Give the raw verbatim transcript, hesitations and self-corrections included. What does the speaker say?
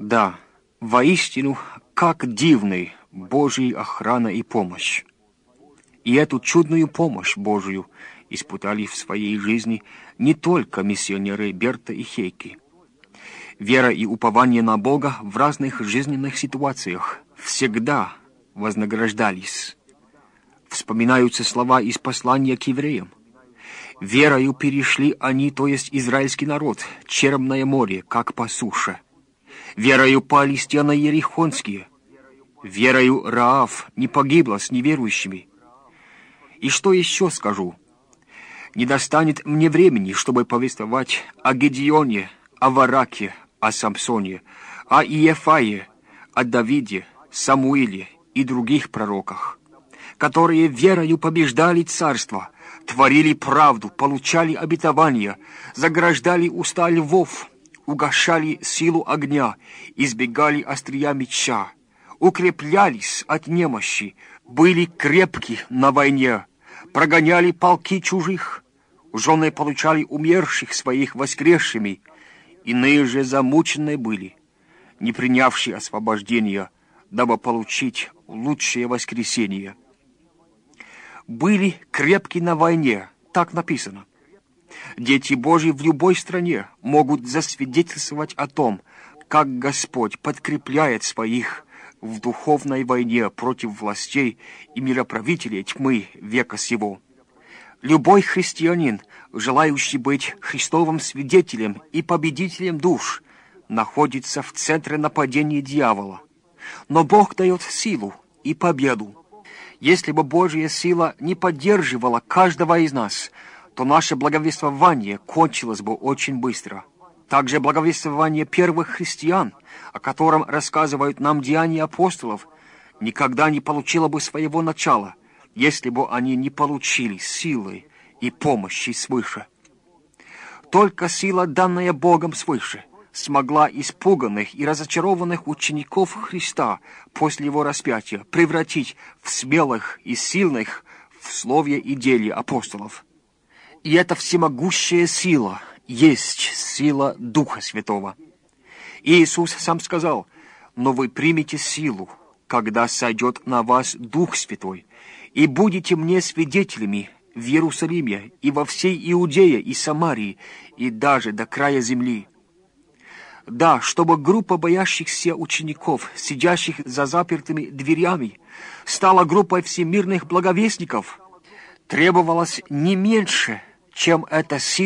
Да, воистину, как дивны Божья охрана и помощь. И эту чудную помощь Божию испытали в своей жизни не только миссионеры Берта и Хейки. Вера и упование на Бога в разных жизненных ситуациях всегда вознаграждались. Вспоминаются слова из послания к евреям. «Верою перешли они, то есть израильский народ, Черное море, как по суше. Верою пали стены ерихонские. Верою Раав не погибла с неверующими». И что еще скажу? Не достанет мне времени, чтобы повествовать о Гедеоне, о Вараке, о Самсоне, о Иефае, о Давиде, Самуиле и других пророках, которые верою побеждали царство, творили правду, получали обетования, заграждали уста львов, угашали силу огня, избегали острия меча, укреплялись от немощи, были крепки на войне, прогоняли полки чужих, жены получали умерших своих воскресшими, иные же замученные были, не принявшие освобождения, дабы получить лучшее воскресение. Были крепки на войне, так написано. Дети Божьи в любой стране могут засвидетельствовать о том, как Господь подкрепляет своих в духовной войне против властей и мироправителей тьмы века сего. Любой христианин, желающий быть Христовым свидетелем и победителем душ, находится в центре нападения дьявола. Но Бог дает силу и победу. Если бы Божья сила не поддерживала каждого из нас, то наше благовествование кончилось бы очень быстро. Также благовествование первых христиан, о котором рассказывают нам деяния апостолов, никогда не получило бы своего начала, если бы они не получили силы и помощи свыше. Только сила, данная Богом свыше, смогла испуганных и разочарованных учеников Христа после Его распятия превратить в смелых и сильных в слове и деле апостолов. И эта всемогущая сила есть сила Духа Святого. Иисус сам сказал: «Но вы примете силу, когда сойдет на вас Дух Святой, и будете мне свидетелями в Иерусалиме и во всей Иудее и Самарии, и даже до края земли». Да, чтобы группа боящихся учеников, сидящих за запертыми дверями, стала группой всемирных благовестников, требовалось не меньше, чем эта сила,